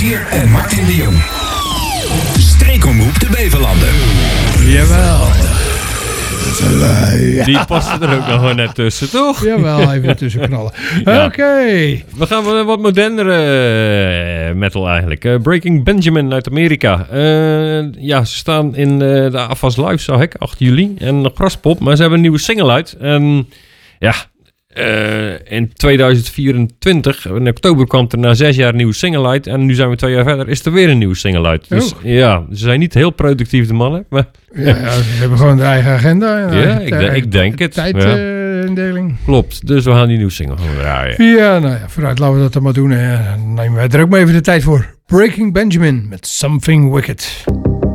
Stier en Martin de Jong. Streekomroep de Beverlanden. Jawel. Die paste er ook nog wel net tussen, toch? Jawel, even tussen knallen. Ja. Oké. We gaan wat modernere metal eigenlijk. Breaking Benjamin uit Amerika. Ze staan in de AFAS Live, zag ik, 8 juli. En Graspop, maar ze hebben een nieuwe single uit. En in 2024, in oktober, kwam er na 6 jaar een nieuwe single uit. En nu zijn we 2 jaar verder, is er weer een nieuwe single uit. Dus ze zijn niet heel productief, de mannen. Maar, Ja, ze hebben gewoon de eigen agenda. Ik denk het. Tijdindeling. Klopt, dus we gaan die nieuwe single gewoon draaien. Ja, vooruit, laten we dat dan maar doen. Dan nemen wij er ook maar even de tijd voor. Breaking Benjamin met Something Wicked.